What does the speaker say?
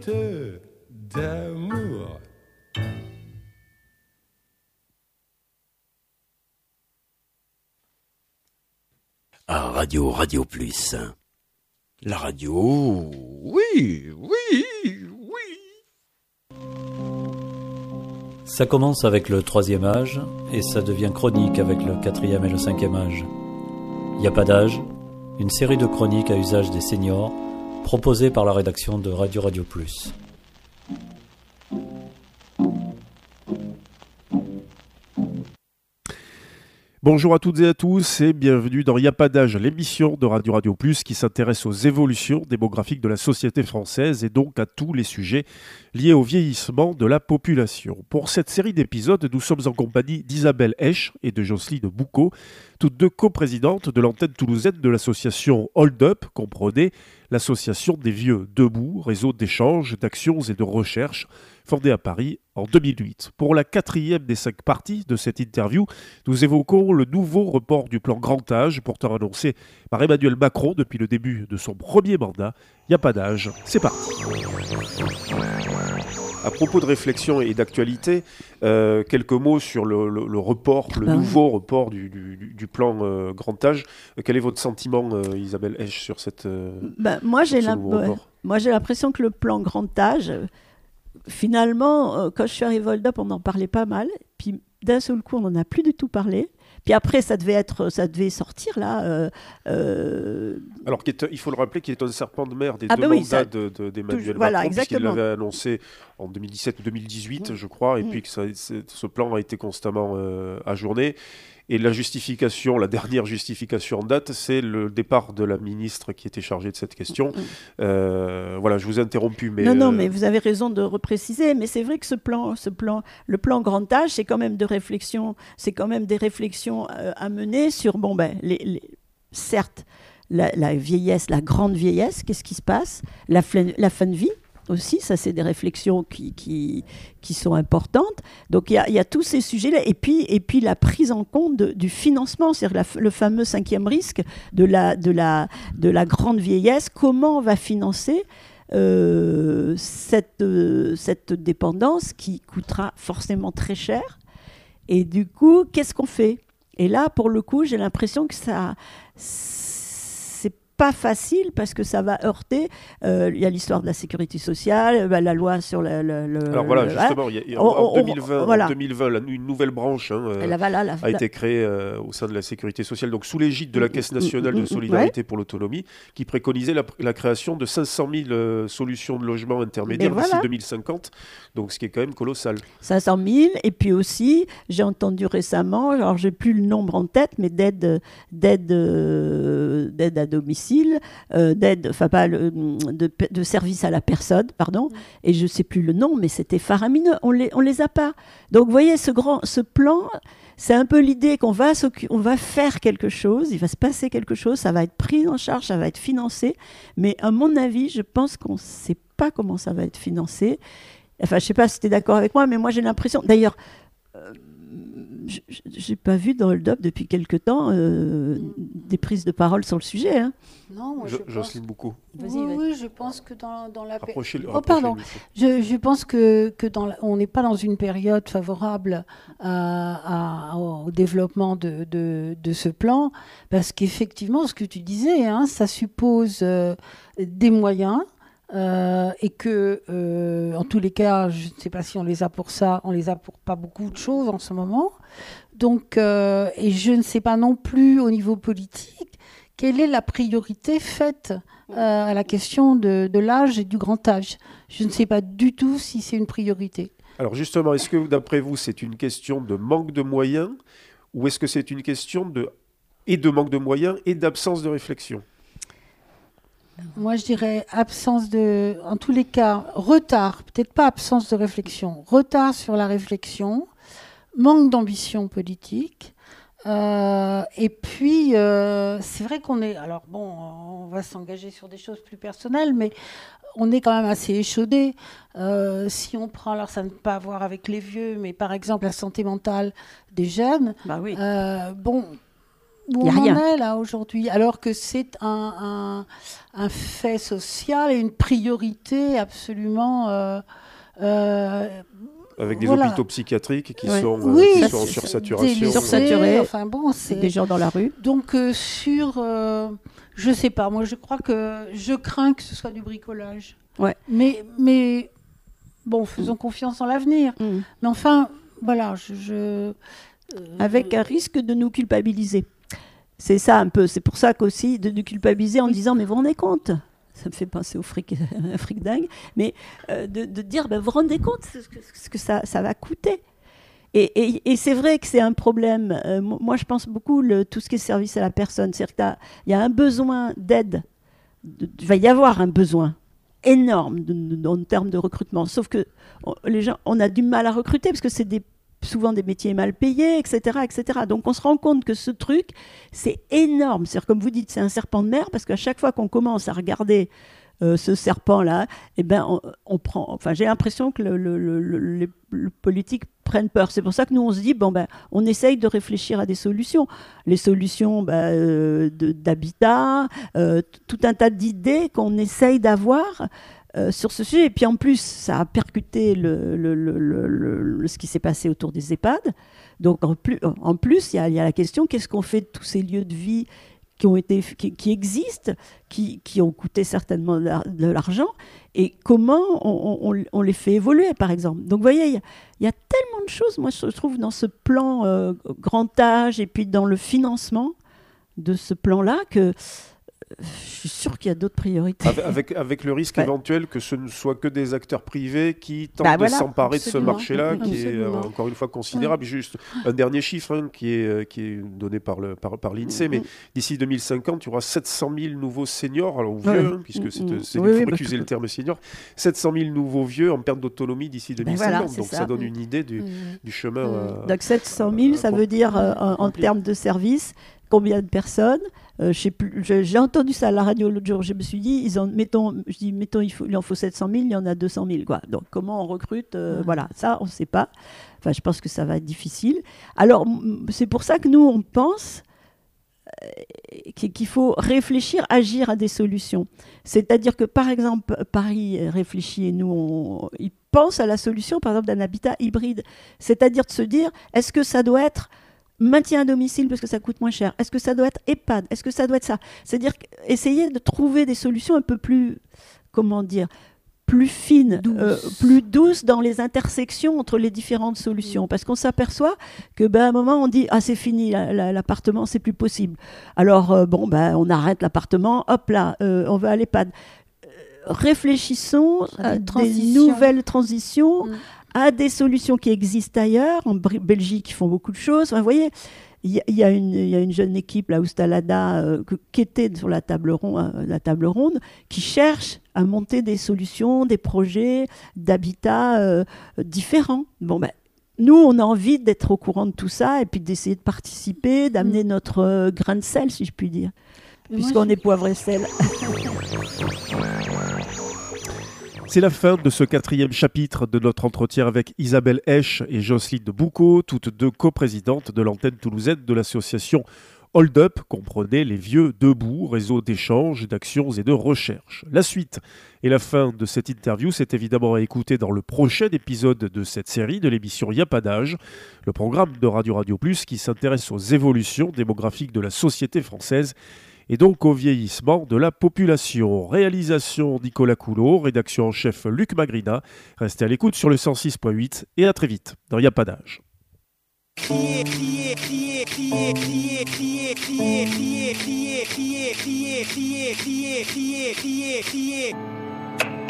D'amour. Radio Plus. La radio, oui. Ça commence avec le 3e âge et ça devient chronique avec le 4e et le 5e âge. Y a pas d'âge, une série de chroniques à usage des seniors proposées par la rédaction de Radio Plus. Bonjour à toutes et à tous et bienvenue dans Y a pas d'âge, l'émission de Radio Plus qui s'intéresse aux évolutions démographiques de la société française et donc à tous les sujets liés au vieillissement de la population. Pour cette série d'épisodes, nous sommes en compagnie d'Isabelle Esch et de Jocelyne Boucaud, toutes deux coprésidentes de l'antenne toulousaine de l'association Hold Up, comprenez l'association des vieux debout, réseau d'échanges, d'actions et de recherche, fondée à Paris en 2008. Pour la 4e des 5 parties de cette interview, nous évoquons le nouveau report du plan grand âge, pourtant annoncé par Emmanuel Macron depuis le début de son premier mandat. Il n'y a pas d'âge, c'est parti. À propos de réflexion et d'actualité, quelques mots sur le report, le nouveau report du plan grand âge. Quel est votre sentiment, Isabelle Esch, sur cette moi, j'ai l'impression que le plan grand âge, finalement, quand je suis arrivée à Hold Up, on en parlait pas mal. Puis d'un seul coup, on n'en a plus du tout parlé. Puis après, ça devait sortir là. Alors, il faut le rappeler, qu'il est un serpent de mer des deux mandats d'Emmanuel Macron, puisqu'il l'avait annoncé en 2017 ou 2018, je crois, et puis que ce plan a été constamment ajourné. Et la dernière justification en date, c'est le départ de la ministre qui était chargée de cette question. Voilà, je vous ai interrompu. Mais non, mais vous avez raison de repréciser. Mais c'est vrai que le plan grand âge, c'est quand même des réflexions à mener sur, certes, la vieillesse, la grande vieillesse, qu'est-ce qui se passe, la fin de vie. Aussi, ça c'est des réflexions qui sont importantes. Donc il y a tous ces sujets-là et puis la prise en compte du financement, c'est-à-dire le fameux 5e risque de la grande vieillesse. Comment on va financer cette dépendance qui coûtera forcément très cher. Et du coup, qu'est-ce qu'on fait ? Et là, pour le coup, j'ai l'impression que c'est pas facile parce que ça va heurter. Il y a l'histoire de la sécurité sociale, la loi sur Alors voilà, justement, en 2020, une nouvelle branche a été créée au sein de la sécurité sociale, donc sous l'égide de la Caisse nationale de solidarité pour l'autonomie, qui préconisait la création de 500 000 solutions de logement intermédiaires d'ici 2050, donc ce qui est quand même colossal. 500 000, et puis aussi, j'ai entendu récemment, alors j'ai plus le nombre en tête, mais d'aide à domicile, de service à la personne, pardon, et je ne sais plus le nom, mais c'était faramineux, on les a pas. Donc vous voyez, ce plan, c'est un peu l'idée qu'on va faire quelque chose, il va se passer quelque chose, ça va être pris en charge, ça va être financé, mais à mon avis, je pense qu'on ne sait pas comment ça va être financé. Enfin, je ne sais pas si tu es d'accord avec moi, mais moi j'ai l'impression, d'ailleurs, j'ai pas vu dans Hold Up depuis quelque temps des prises de parole sur le sujet. Hein. Non, moi Jocelyne Boucaud. Oui, je pense que dans la Je pense que on n'est pas dans une période favorable au développement de ce plan, parce qu'effectivement, ce que tu disais, ça suppose des moyens. Et que, en tous les cas, je ne sais pas si on les a pour ça, on les a pour pas beaucoup de choses en ce moment. Donc, et je ne sais pas non plus au niveau politique quelle est la priorité faite à la question de l'âge et du grand âge. Je ne sais pas du tout si c'est une priorité. Alors justement, est-ce que d'après vous, c'est une question de manque de moyens, ou est-ce que c'est une question de manque de moyens et d'absence de réflexion ? Moi, je dirais en tous les cas, retard, peut-être pas absence de réflexion, retard sur la réflexion, manque d'ambition politique. Et puis, c'est vrai on va s'engager sur des choses plus personnelles, mais on est quand même assez échaudé. Si on prend, alors ça n'a pas à voir avec les vieux, mais par exemple la santé mentale des jeunes, où Y a on rien. en est là aujourd'hui, alors que c'est un fait social et une priorité absolument. Avec des Voilà. hôpitaux psychiatriques qui Ouais. sont, Oui, qui ça, sont en c'est- sursaturation. délaissés, Sursaturé. Enfin bon, c'est Des gens dans la rue. donc je sais pas. Moi, je crois que je crains que ce soit du bricolage. Ouais. Mais bon, faisons confiance en l'avenir. Mm. Mais enfin, voilà, Avec un risque de nous culpabiliser. C'est ça un peu. C'est pour ça qu'aussi de nous culpabiliser en disant mais vous vous rendez compte, ça me fait penser au fric, un fric dingue, mais de dire ben, vous vous rendez compte ce que ça va coûter. Et c'est vrai que c'est un problème. Moi, je pense beaucoup tout ce qui est service à la personne. C'est-à-dire qu'il y a un besoin d'aide. Il va y avoir un besoin énorme en termes de recrutement. Sauf que les gens, on a du mal à recruter parce que c'est souvent des métiers mal payés, etc., etc. Donc on se rend compte que ce truc, c'est énorme. C'est-à-dire, comme vous dites, c'est un serpent de mer parce qu'à chaque fois qu'on commence à regarder ce serpent-là, eh ben, on prend. Enfin, j'ai l'impression que les politiques prennent peur. C'est pour ça que nous, on se dit, bon, ben, on essaye de réfléchir à des solutions. Les solutions d'habitat, tout un tas d'idées qu'on essaye d'avoir sur ce sujet. Et puis en plus, ça a percuté ce qui s'est passé autour des EHPAD. Donc en plus, il y a la question, qu'est-ce qu'on fait de tous ces lieux de vie qui existent, qui ont coûté certainement de l'argent, et comment on les fait évoluer, par exemple. Donc, vous voyez, il y a tellement de choses, moi, je trouve, dans ce plan grand âge, et puis dans le financement de ce plan-là, que je suis sûre qu'il y a d'autres priorités. Avec le risque Ouais. éventuel que ce ne soit que des acteurs privés qui tentent Bah de voilà, s'emparer de ce absolument. marché-là, qui est Absolument. encore une fois considérable. Juste un dernier chiffre qui est donné par l'INSEE, mais d'ici 2050, il y aura 700 000 nouveaux seniors, alors vieux, Ouais. puisque c'est Oui, il faut oui, accuser le terme senior, 700 000 nouveaux vieux en perte d'autonomie d'ici 2050. voilà, c'est Donc ça. ça donne une idée du chemin. Donc 700 000, ça veut dire en termes de services, combien de personnes je sais plus, j'ai entendu ça à la radio l'autre jour. Je me suis dit, mettons, il en faut 700 000, il y en a 200 000. Quoi. Donc comment on recrute Voilà, ça, on ne sait pas. Enfin, je pense que ça va être difficile. Alors, c'est pour ça que nous, on pense qu'il faut réfléchir, agir à des solutions. C'est-à-dire que, par exemple, Paris réfléchit et nous, il pense à la solution, par exemple, d'un habitat hybride. C'est-à-dire de se dire, est-ce que ça doit être maintien à domicile parce que ça coûte moins cher? Est-ce que ça doit être EHPAD? Est-ce que ça doit être ça? C'est-à-dire essayer de trouver des solutions un peu plus, comment dire, plus fines, plus douces dans les intersections entre les différentes solutions. Parce qu'on s'aperçoit que, à un moment, on dit « Ah, c'est fini, l'appartement, c'est plus possible. » Alors, on arrête l'appartement, hop là, on va à l'EHPAD. Réfléchissons à des nouvelles transitions, à des solutions qui existent ailleurs. En Belgique, ils font beaucoup de choses. Enfin, vous voyez, il y a une jeune équipe, la Oustalada, qui était sur la table ronde, qui cherche à monter des solutions, des projets d'habitat différents. Nous, on a envie d'être au courant de tout ça et puis d'essayer de participer, d'amener notre grain de sel, si je puis dire, puisqu'on est poivre et sel. C'est la fin de ce 4e chapitre de notre entretien avec Isabelle Esch et Jocelyne Boucaud, toutes deux coprésidentes de l'antenne toulousaine de l'association Hold Up, comprenez les vieux debout, réseau d'échanges, d'actions et de recherche. La suite et la fin de cette interview, c'est évidemment à écouter dans le prochain épisode de cette série de l'émission Y'a pas d'âge, le programme de Radio Plus qui s'intéresse aux évolutions démographiques de la société française et donc au vieillissement de la population. Réalisation Nicolas Coulot, rédaction en chef Luc Magrina. Restez à l'écoute sur le 106.8 et à très vite dans Y'a pas d'âge. Crier, crier, crier, crier, crier, crier, crier, crier, crier, crier, crier, crier, crier, crier, crier, crier.